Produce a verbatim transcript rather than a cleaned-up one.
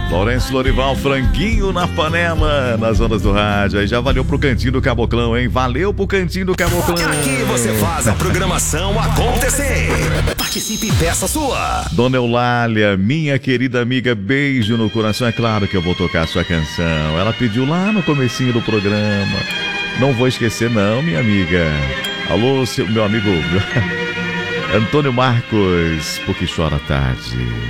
Lourenço Lorival, franguinho na panela, nas ondas do rádio. Aí já valeu pro Cantinho do Caboclão, hein? Valeu pro Cantinho do Caboclão. Aqui você faz a programação acontecer. Participe e peça a sua. Dona Eulália, minha querida amiga, beijo no coração. É claro que eu vou tocar a sua canção. Ela pediu lá no comecinho do programa. Não vou esquecer não, minha amiga. Alô, seu, meu amigo Antônio Marcos, porque chora tarde.